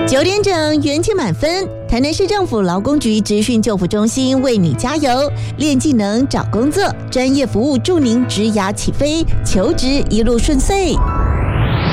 9点整，元气满分。台南市政府劳工局职训就服中心为你加油，练技能找工作，专业服务助您职涯起飞，求职一路顺遂。